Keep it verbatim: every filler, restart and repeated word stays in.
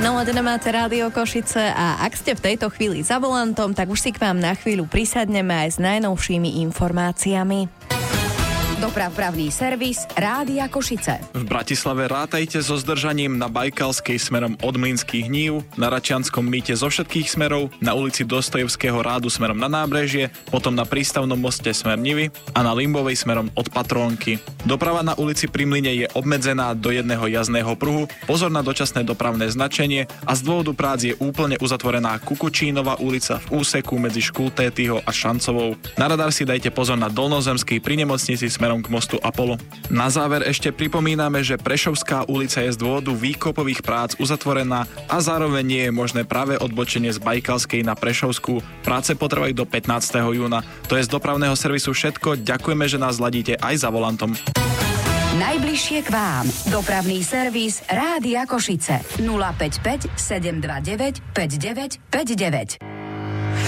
Naladené máte Rádio Košice a ak ste v tejto chvíli za volantom, tak už si k vám na chvíľu prisadneme aj s najnovšími informáciami. Dopravpravný servis Rádia Košice. V Bratislave rátajte so zdržaním na Bajkalskej smerom od Mlynských hnív, na Račianskom mýte zo všetkých smerov, na ulici Dostojevského rádu smerom na Nábrežie, potom na Prístavnom moste smer Nivy a na Limbovej smerom od Patrónky. Doprava na ulici Pri Mlyne je obmedzená do jedného jazdného pruhu, pozor na dočasné dopravné značenie a z dôvodu prác je úplne uzatvorená Kukučínova ulica v úseku medzi Škultétyho a Šancovou. Na radar si dajte pozor na Dolnozemskej pri nemocnici smerom k mostu Apollo. Na záver ešte pripomíname, že Prešovská ulica je z dôvodu výkopových prác uzatvorená a zároveň nie je možné práve odbočenie z Bajkalskej na Prešovskú. Práce potrvajú do pätnásteho júna. To je z dopravného servisu všetko. Ďakujeme, že nás ladíte aj za volantom. Najbližšie k vám. Dopravný servis Rádia Košice. nula päť päť sedem dva deväť päť deväť päť deväť.